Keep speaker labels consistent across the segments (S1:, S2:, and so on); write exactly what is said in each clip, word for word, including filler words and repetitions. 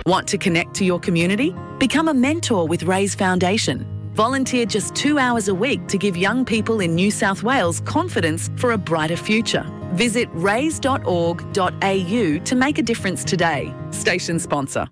S1: Want to connect to your community? Become a mentor with Raise Foundation. Volunteer just two hours a week to give young people in New South Wales confidence for a brighter future. Visit raise dot org dot a u to make a difference today. Station sponsor.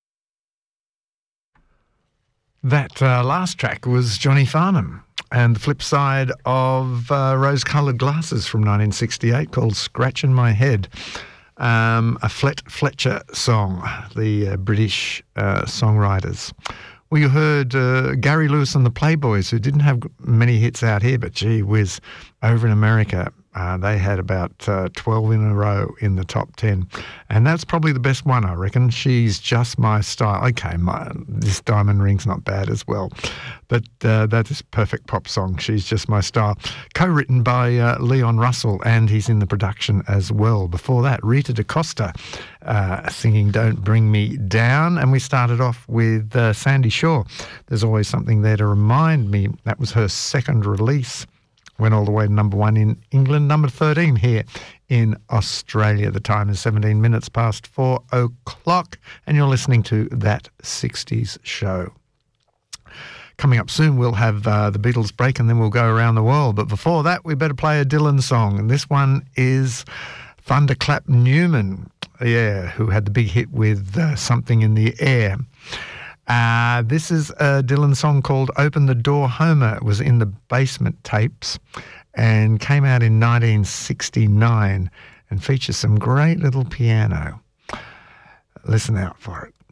S2: That uh, last track was Johnny Farnham, and the flip side of uh, Rose-Coloured Glasses from nineteen sixty-eight called Scratchin' My Head. Um, a Flet Fletcher song, the uh, British uh, songwriters. We heard uh, Gary Lewis and the Playboys, who didn't have many hits out here, but gee whiz, over in America, uh, they had about uh, twelve in a row in the top ten. And that's probably the best one, I reckon. She's Just My Style. Okay, my, this Diamond Ring's not bad as well. But uh, that is a perfect pop song, She's Just My Style. Co-written by uh, Leon Russell, and he's in the production as well. Before that, Rita DaCosta uh, singing Don't Bring Me Down. And we started off with uh, Sandy Shaw. There's Always Something There to Remind Me. That was her second release. Went all the way to number one in England, number thirteen here in Australia. The time is seventeen minutes past four o'clock, and you're listening to That sixties Show. Coming up soon, we'll have uh, the Beatles break, and then we'll go around the world. But before that, we better play a Dylan song, and this one is Thunderclap Newman, yeah, who had the big hit with uh, Something in the Air. Uh, this is a Dylan song called Open the Door Homer. It was in the Basement tapes and came out in nineteen sixty-nine and features some great little piano. Listen out for it.